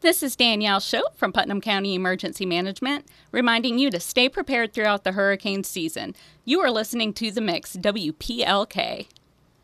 This is Danielle Schoep from Putnam County Emergency Management, reminding you to stay prepared throughout the hurricane season. You are listening to The Mix, WPLK.